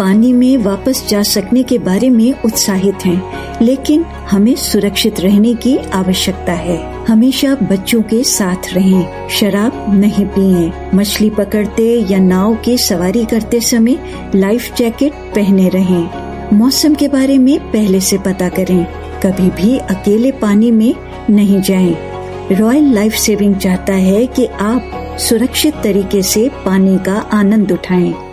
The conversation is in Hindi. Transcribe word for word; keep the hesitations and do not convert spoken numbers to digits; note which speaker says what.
Speaker 1: पानी में वापस जा सकने के बारे में उत्साहित हैं, लेकिन हमें सुरक्षित रहने की आवश्यकता है। हमेशा बच्चों के साथ रहें, शराब नहीं पिएं, मछली पकड़ते या नाव की सवारी करते समय लाइफ जैकेट पहने रहें। मौसम के बारे में पहले से पता करें, कभी भी अकेले पानी में नहीं जाएं। रॉयल लाइफ सेविंग चाहता है कि आप सुरक्षित तरीके से पानी का आनंद उठाएं।